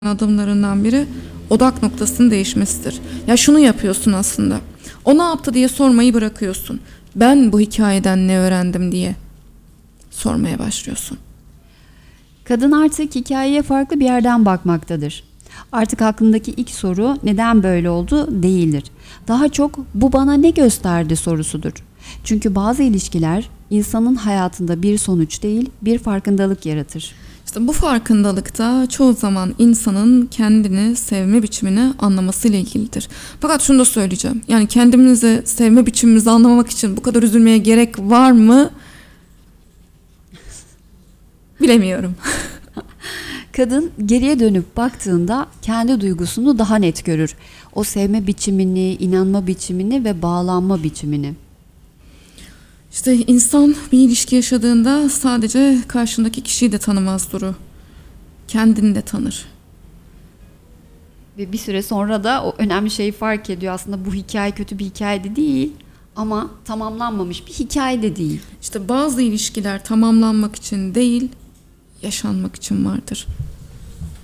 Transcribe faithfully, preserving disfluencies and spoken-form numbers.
adımlarından biri odak noktasının değişmesidir. Ya şunu yapıyorsun aslında. O ne yaptı diye sormayı bırakıyorsun. Ben bu hikayeden ne öğrendim diye sormaya başlıyorsun. Kadın artık hikayeye farklı bir yerden bakmaktadır. Artık aklındaki ilk soru neden böyle oldu değildir. Daha çok bu bana ne gösterdi sorusudur. Çünkü bazı ilişkiler insanın hayatında bir sonuç değil, bir farkındalık yaratır. İşte bu farkındalıkta çoğu zaman insanın kendini sevme biçimini anlamasıyla ilgilidir. Fakat şunu da söyleyeceğim. Yani kendimizi sevme biçimimizi anlamamak için bu kadar üzülmeye gerek var mı? Bilemiyorum. Kadın geriye dönüp baktığında kendi duygusunu daha net görür. O sevme biçimini, inanma biçimini ve bağlanma biçimini. İşte insan bir ilişki yaşadığında sadece karşındaki kişiyi de tanımaz Duru. Kendini de tanır. Ve bir süre sonra da o önemli şeyi fark ediyor. Aslında bu hikaye kötü bir hikaye de değil ama tamamlanmamış bir hikaye de değil. İşte bazı ilişkiler tamamlanmak için değil, yaşanmak için vardır.